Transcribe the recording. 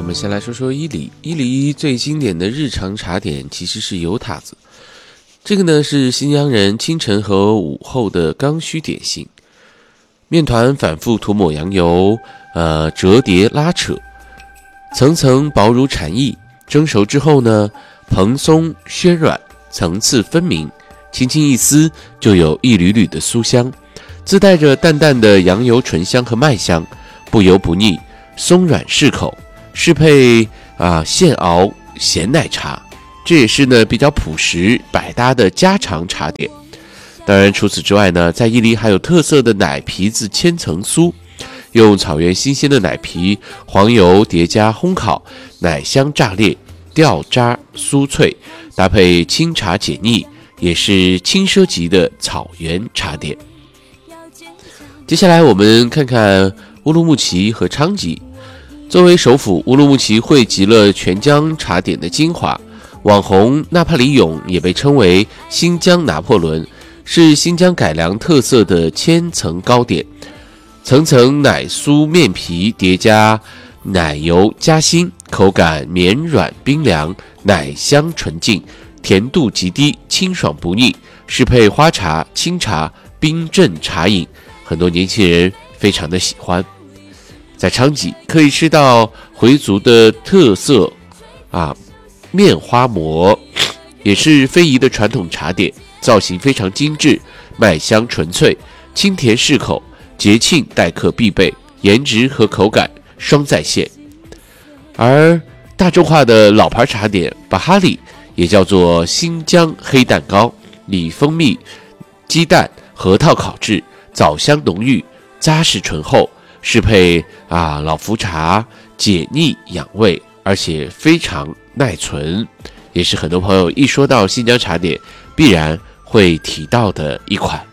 我们先来说说伊犁。伊犁最经典的日常茶点其实是油塔子，这个呢是新疆人清晨和午后的刚需点心。面团反复涂抹羊油，折叠拉扯，层层薄如蝉翼。蒸熟之后呢，蓬松暄软，层次分明，轻轻一撕就有一缕缕的酥香，自带着淡淡的羊油醇香和麦香，不油不腻，松软适口，适配现熬咸奶茶。这也是呢比较朴实百搭的家常茶点。当然除此之外呢，在伊犁还有特色的奶皮子千层酥，用草原新鲜的奶皮、黄油叠加烘烤，奶香炸裂，掉渣酥脆，搭配清茶解腻，也是轻奢级的草原茶点。接下来我们看看乌鲁木齐和昌吉。作为首府，乌鲁木齐汇集了全疆茶点的精华，网红纳帕里涌也被称为新疆拿破仑，是新疆改良特色的千层糕点，层层奶酥面皮叠加奶油夹心，口感绵软冰凉，奶香纯净，甜度极低，清爽不腻，适配花茶、清茶、冰镇茶饮，很多年轻人非常的喜欢。在昌吉可以吃到回族的特色面花馍，也是非遗的传统茶点，造型非常精致，麦香纯粹，清甜适口，节庆待客必备，颜值和口感双在线。而大众化的老牌茶点巴哈里，也叫做新疆黑蛋糕，以蜂蜜、鸡蛋、核桃烤制，枣香浓郁，扎实醇厚，适配老福茶，解腻养胃，而且非常耐存，也是很多朋友一说到新疆茶点必然会提到的一款。